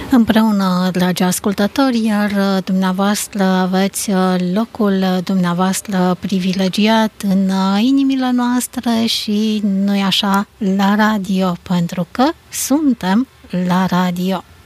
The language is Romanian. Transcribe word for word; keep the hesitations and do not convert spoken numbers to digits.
Împreună, dragi ascultători, iar dumneavoastră aveți locul dumneavoastră privilegiat în inimile noastre și noi așa la radio, pentru că suntem la radio.